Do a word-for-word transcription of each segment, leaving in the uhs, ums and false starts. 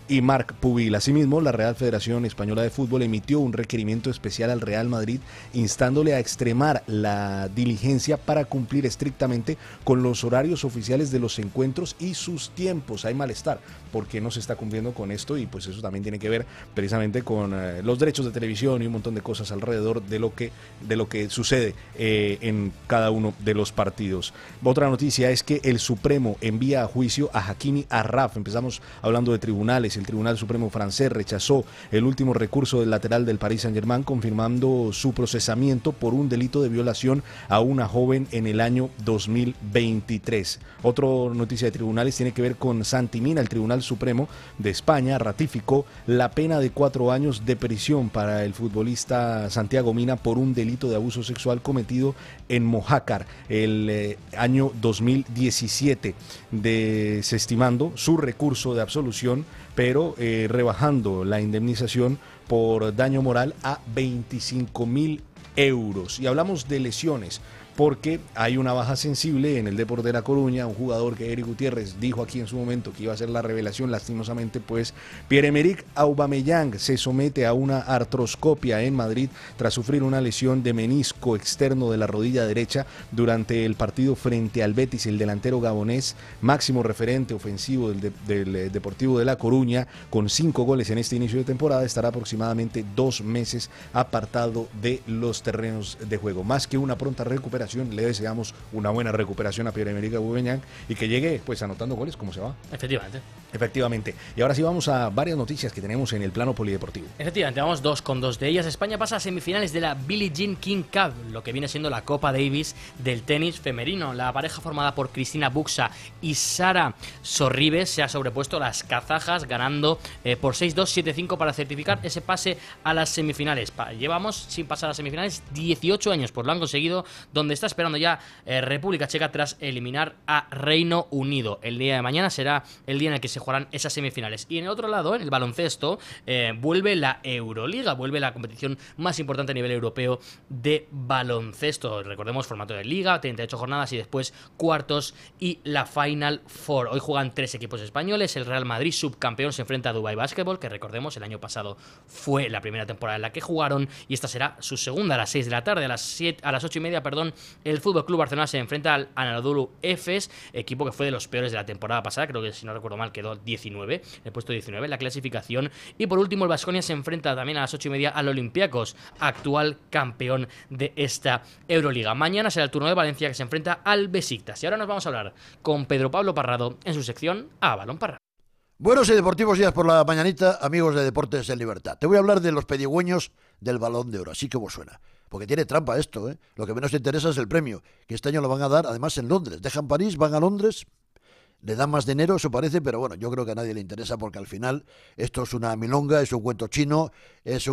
y Marc Pubil. Asimismo, la Real Federación Española de Fútbol emitió un requerimiento especial al Real Madrid instándole a extremar la diligencia para cumplir estrictamente con los horarios oficiales de los encuentros y sus tiempos. Hay malestar porque no se está cumpliendo con esto y pues eso también tiene que ver precisamente con eh, los derechos de televisión y un montón de cosas alrededor de lo que, de lo que sucede eh, en cada uno de los partidos. Otra noticia es que el Supremo envía a juicio a Hakimi Arraf. Empezamos hablando de tribunales. El Tribunal Supremo francés rechazó el último recurso del lateral del Paris Saint-Germain, confirmando su procesamiento por un delito de violación a una joven en el año dos mil veintitrés. Otra noticia de tribunales tiene que ver con Santi Mina. El Tribunal Supremo de España ratificó la pena de cuatro años de prisión para el futbolista Santiago Mina por un delito de abuso sexual cometido en Mojácar el eh, año dos mil diecisiete, desestimando su recurso de absolución, pero eh, rebajando la indemnización por daño moral a veinticinco mil euros. Y hablamos de lesiones, porque hay una baja sensible en el Depor de La Coruña, un jugador que Eric Gutiérrez dijo aquí en su momento que iba a ser la revelación. Lastimosamente, pues Pierre-Emerick Aubameyang se somete a una artroscopia en Madrid tras sufrir una lesión de menisco externo de la rodilla derecha durante el partido frente al Betis. El delantero gabonés, máximo referente ofensivo del, de, del Deportivo de La Coruña, con cinco goles en este inicio de temporada, estará aproximadamente dos meses apartado de los terrenos de juego. Más que una pronta recuperación, le deseamos una buena recuperación a Pierre-Emerick Aubameyang y que llegue pues anotando goles como se va. Efectivamente. Efectivamente. Y ahora sí vamos a varias noticias que tenemos en el plano polideportivo. Efectivamente, vamos dos con dos de ellas. España pasa a semifinales de la Billie Jean King Cup, lo que viene siendo la Copa Davis del tenis femenino. La pareja formada por Cristina Buxa y Sara Sorribes se ha sobrepuesto a las kazajas, ganando eh, por seis dos, siete cinco para certificar ese pase a las semifinales. Pa- llevamos sin pasar a las semifinales dieciocho años, pues lo han conseguido, donde está esperando ya eh, República Checa tras eliminar a Reino Unido. El día de mañana será el día en el que se jugarán esas semifinales. Y en el otro lado, en el baloncesto, eh, vuelve la Euroliga, vuelve la competición más importante a nivel europeo de baloncesto. Recordemos, formato de liga, treinta y ocho jornadas y después cuartos y la Final Four. Hoy juegan tres equipos españoles. El Real Madrid, subcampeón, se enfrenta a Dubai Basketball, que recordemos el año pasado fue la primera temporada en la que jugaron, y esta será su segunda a las seis de la tarde. A las, siete, a las ocho y media, perdón, el Fútbol Club Barcelona se enfrenta al Anadolu Efes, equipo que fue de los peores de la temporada pasada. Creo que, si no recuerdo mal, quedó diecinueve, el puesto diecinueve en la clasificación. Y por último, el Baskonia se enfrenta también a las ocho y media al Olympiacos, actual campeón de esta Euroliga. Mañana será el turno de Valencia, que se enfrenta al Besiktas. Y ahora nos vamos a hablar con Pedro Pablo Parrado en su sección A Balón Parrado. Buenos y deportivos días por la mañanita, amigos de Deportes en Libertad. Te voy a hablar de los pedigüeños del Balón de Oro, así como suena. Porque tiene trampa esto, ¿eh? Lo que menos te interesa es el premio, que este año lo van a dar, además, en Londres. Dejan París, van a Londres, le dan más dinero, eso parece, pero bueno, yo creo que a nadie le interesa, porque al final esto es una milonga, es un cuento chino, es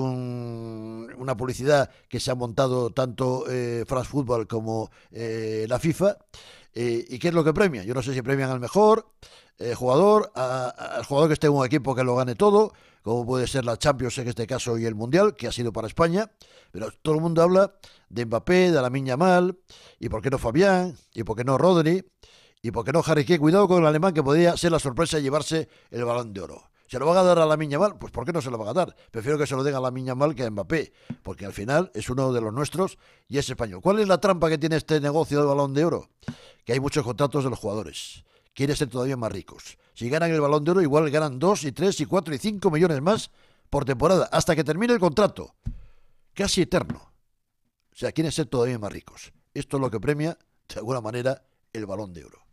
un, una publicidad que se ha montado tanto eh, France Football como eh, la FIFA. Eh, ¿Y qué es lo que premia? Yo no sé si premian al mejor eh, jugador, a, a, al jugador que esté en un equipo que lo gane todo, como puede ser la Champions en este caso y el Mundial, que ha sido para España, pero todo el mundo habla de Mbappé, de Lamine Yamal, y por qué no Fabián, y por qué no Rodri, y por qué no Harry Kane. Cuidado con el alemán, que podría ser la sorpresa de llevarse el Balón de Oro. ¿Se lo van a dar a Lamine Yamal? Pues ¿por qué no se lo van a dar? Prefiero que se lo den a Lamine Yamal que a Mbappé, porque al final es uno de los nuestros y es español. ¿Cuál es la trampa que tiene este negocio del Balón de Oro? Que hay muchos contratos de los jugadores. Quieren ser todavía más ricos. Si ganan el Balón de Oro, igual ganan dos y tres y cuatro y cinco millones más por temporada, hasta que termine el contrato. Casi eterno. O sea, quieren ser todavía más ricos. Esto es lo que premia, de alguna manera, el Balón de Oro.